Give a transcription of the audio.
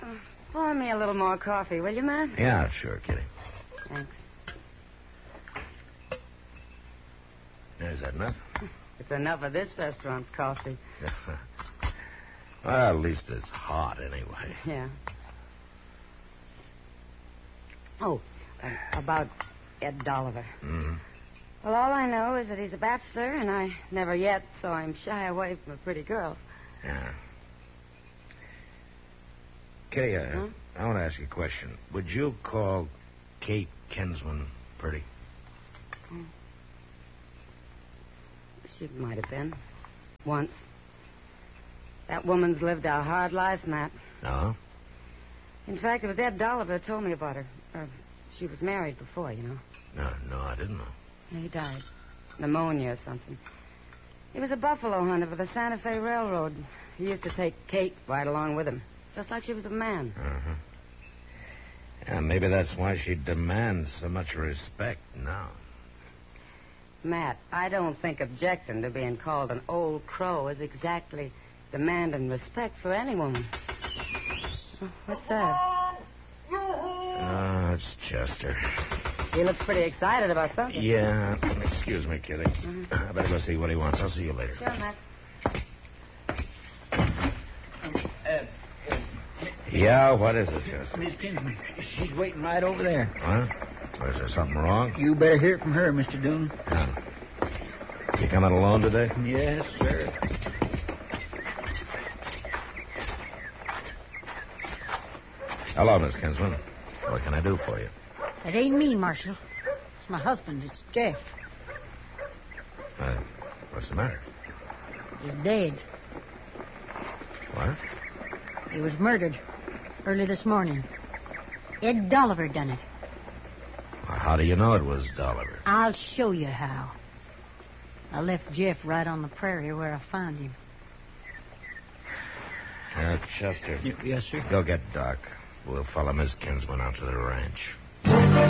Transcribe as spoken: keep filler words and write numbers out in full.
Uh, pour me a little more coffee, will you, Matt? Yeah, sure, Kitty. Thanks. Is that enough? It's enough of this restaurant's coffee. Well, at least it's hot anyway. Yeah. Oh, uh, about Ed Dolliver. Mm-hmm. Well, all I know is that he's a bachelor, and I never yet saw him shy away from a pretty girl. Yeah. Kitty, uh, Huh? I want to ask you a question. Would you call Kate Kinsman pretty? Hmm. She might have been. Once. That woman's lived a hard life, Matt. No? In fact, it was Ed Dolliver who told me about her. Uh, she was married before, you know. No, no, I didn't know. He died. Pneumonia or something. He was a buffalo hunter for the Santa Fe Railroad. He used to take Kate right along with him, just like she was a man. Uh-huh. Yeah, maybe that's why she demands so much respect now. Matt, I don't think objecting to being called an old crow is exactly demanding respect for any woman. Oh, what's that? Oh, it's Chester. He looks pretty excited about something. Yeah. Excuse me, Kitty. Mm-hmm. I better go see what he wants. I'll see you later. Sure, Matt. Uh, Yeah, what is it, Chester? Miss Kinsman, she's waiting right over there. Huh? Is there something wrong? You better hear it from her, Mister Doon. No. You coming alone today? Yes, sir. Hello, Miss Kinsman. What can I do for you? It ain't me, Marshal. It's my husband. It's Jeff. Uh, what's the matter? He's dead. What? He was murdered early this morning. Ed Dolliver done it. Well, how do you know it was Dolliver? I'll show you how. I left Jeff right on the prairie where I found him. Uh, Chester. Y- yes, sir. Go get Doc. We'll follow Miss Kinsman out to the ranch.